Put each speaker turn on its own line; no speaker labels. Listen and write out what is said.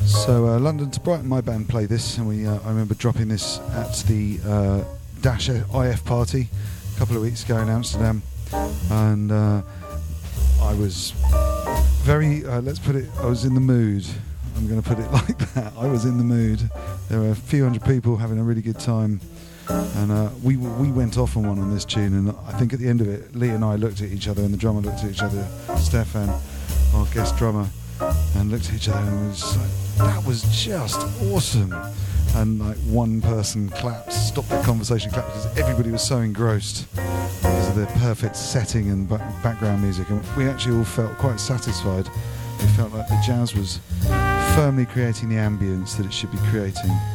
So London to Brighton, my band play this, and I remember dropping this at the Dash IF party a couple of weeks ago in Amsterdam, and I was very, let's put it, I was in the mood. I'm going to put it like that. I was in the mood. There were a few hundred people having a really good time, and we went off on one on this tune, and I think at the end of it, Lee and I looked at each other, and the drummer looked at each other, Stefan, our guest drummer, and looked at each other, and was like, that was just awesome. And like one person clapped, stopped the conversation, clapped, because everybody was so engrossed because of the perfect setting and background music, and we actually all felt quite satisfied. We felt like the jazz was firmly creating the ambience that it should be creating.